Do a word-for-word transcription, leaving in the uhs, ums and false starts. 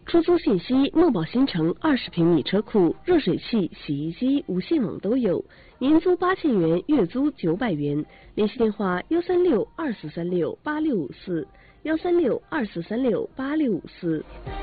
出租信息：梦宝新城二十平米车库，热水器、洗衣机、无线网都有，年租八千元，月租九百元。联系电话：幺三六二四三六八六五四，幺三六二四三六八六五四。